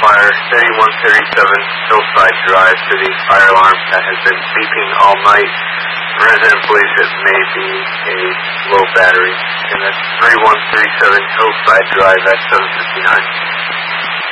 fire 3137 Hillside Drive to the fire alarm that has been beeping all night. The resident believes it may be a low battery, and that's 3137 Hillside Drive at 759.